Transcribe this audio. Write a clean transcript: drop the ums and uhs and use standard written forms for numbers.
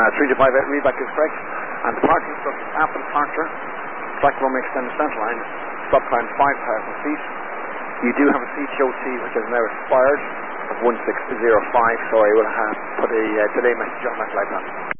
3258 Reback is correct. And the parking instructions after departure, track runway extended centre line, stop climb 5,000 feet. You do have a CTOT which has now expired of 1605, so I will have put a delay message on that flight plan.